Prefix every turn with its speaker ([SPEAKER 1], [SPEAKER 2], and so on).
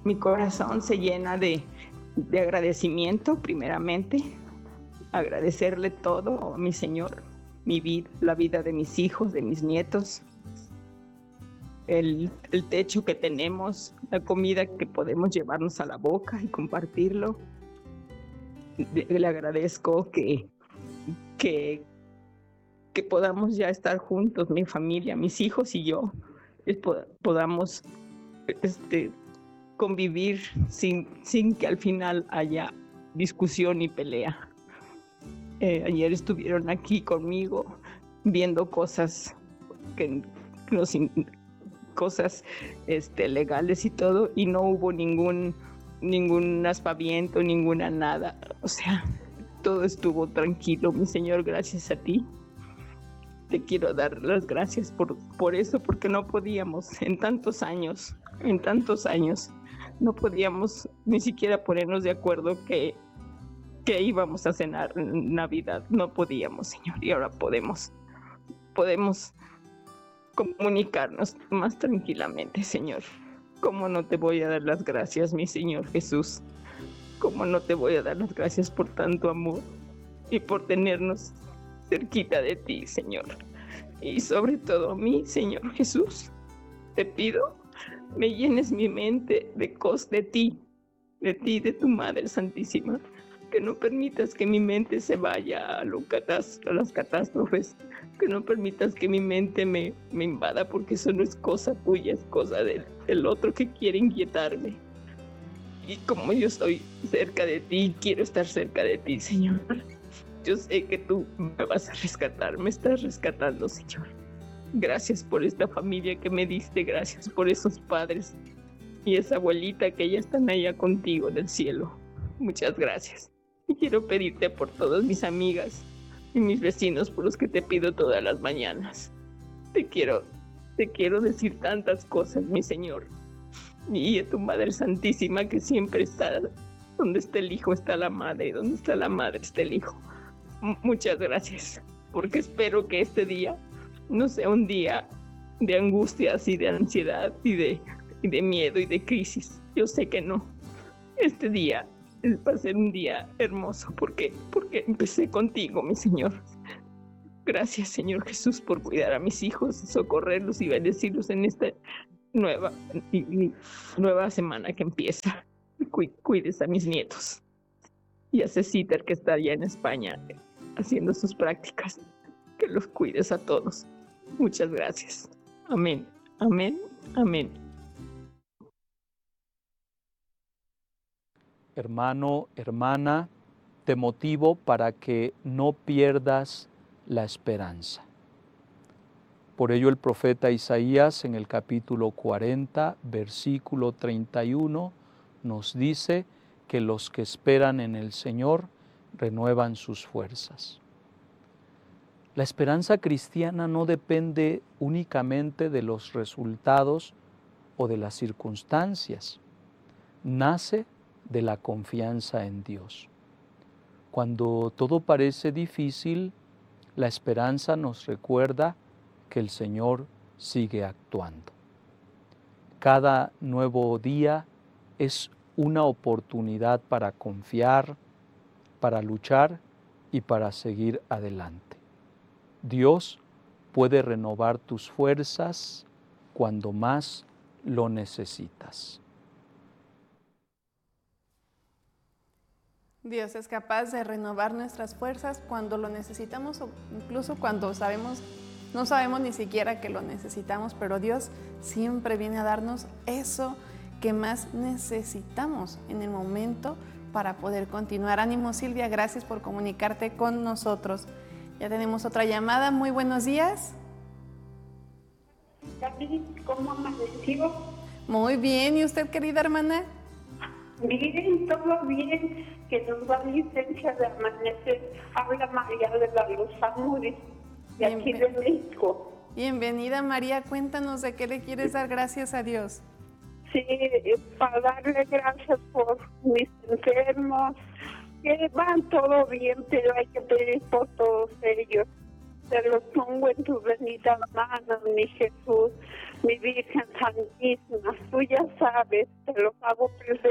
[SPEAKER 1] mi corazón se llena de agradecimiento, primeramente. Agradecerle todo a mi Señor, mi vida, la vida de mis hijos, de mis nietos, el techo que tenemos, la comida que podemos llevarnos a la boca y compartirlo. Le agradezco que podamos ya estar juntos, mi familia, mis hijos y yo, podamos convivir sin que al final haya discusión y pelea. Ayer estuvieron aquí conmigo viendo cosas cosas legales y todo, y no hubo ningún aspaviento, ninguna nada. O sea, todo estuvo tranquilo, mi Señor, gracias a ti. Te quiero dar las gracias por eso, porque no podíamos en tantos años, no podíamos ni siquiera ponernos de acuerdo que íbamos a cenar en Navidad. No podíamos, Señor, y ahora podemos comunicarnos más tranquilamente, Señor. ¿Cómo no te voy a dar las gracias, mi Señor Jesús? ¿Cómo no te voy a dar las gracias por tanto amor y por tenernos cerquita de ti, Señor? Y sobre todo a mí, Señor Jesús, te pido, me llenes mi mente de ti, de tu Madre Santísima, que no permitas que mi mente se vaya a las catástrofes, que no permitas que mi mente me invada, porque eso no es cosa tuya, es cosa del otro que quiere inquietarme. Y como yo estoy cerca de ti, quiero estar cerca de ti, Señor. Yo sé que tú me vas a rescatar, me estás rescatando, Señor. Gracias por esta familia que me diste, gracias por esos padres y esa abuelita que ya están allá contigo en el cielo. Muchas gracias. Y quiero pedirte por todas mis amigas y mis vecinos, por los que te pido todas las mañanas. Te quiero decir tantas cosas, mi Señor. Y a tu Madre Santísima, que siempre está donde está el Hijo, está la Madre, y donde está la Madre está el Hijo. Muchas gracias, porque espero que este día no sea un día de angustias y de ansiedad y de miedo y de crisis. Yo sé que no. Este día va a ser un día hermoso porque empecé contigo, mi Señor. Gracias, Señor Jesús, por cuidar a mis hijos, socorrerlos y bendecirlos en esta nueva semana que empieza. Cuides a mis nietos y a Ceciter, que está allá en España haciendo sus prácticas. Que los cuides a todos. Muchas gracias. Amén, amén, amén.
[SPEAKER 2] Hermano, hermana, te motivo para que no pierdas la esperanza. Por ello el profeta Isaías en el capítulo 40, versículo 31, nos dice que los que esperan en el Señor renuevan sus fuerzas. La esperanza cristiana no depende únicamente de los resultados o de las circunstancias. Nace de la confianza en Dios. Cuando todo parece difícil, la esperanza nos recuerda que el Señor sigue actuando. Cada nuevo día es una oportunidad para confiar, para luchar y para seguir adelante. Dios puede renovar tus fuerzas cuando más lo necesitas.
[SPEAKER 3] Dios es capaz de renovar nuestras fuerzas cuando lo necesitamos o incluso cuando no sabemos ni siquiera que lo necesitamos, pero Dios siempre viene a darnos eso que más necesitamos en el momento para poder continuar. Ánimo, Silvia, gracias por comunicarte con nosotros. Ya tenemos otra llamada. Muy buenos días.
[SPEAKER 4] ¿Cómo amaneció?
[SPEAKER 3] Muy bien. ¿Y usted, querida hermana?
[SPEAKER 4] Miren, todo bien, que nos da licencia de amanecer. Habla María de la Luz Amores, de aquí de México.
[SPEAKER 3] Bienvenida, María. Cuéntanos de qué le quieres dar gracias a Dios.
[SPEAKER 4] Sí, para darle gracias por mis enfermos, que van todo bien, pero hay que pedir por todos ellos. Te los pongo en tus benditas manos, mi Jesús. Mi Virgen Santísima, tú ya sabes, te lo hago presente